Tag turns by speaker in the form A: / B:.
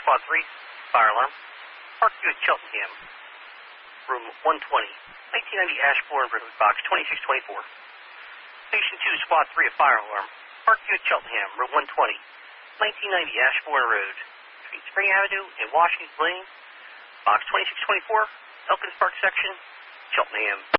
A: Squad 3, fire alarm. Parkview at Cheltenham, room 120, 1990 Ashbourne Road, box 2624. Station 2, Squad 3 at fire alarm. Parkview at Cheltenham, room 120, 1990 Ashbourne Road, between Spring Avenue and Washington Lane, box 2624, Elkins Park section, Cheltenham.